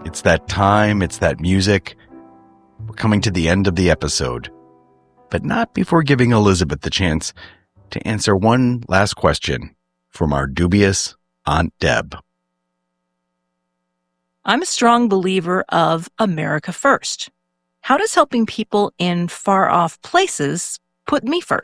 It's that time, it's that music. We're coming to the end of the episode, but not before giving Elizabeth the chance to answer one last question from our dubious Aunt Deb. I'm a strong believer of America first. How does helping people in far-off places put me first?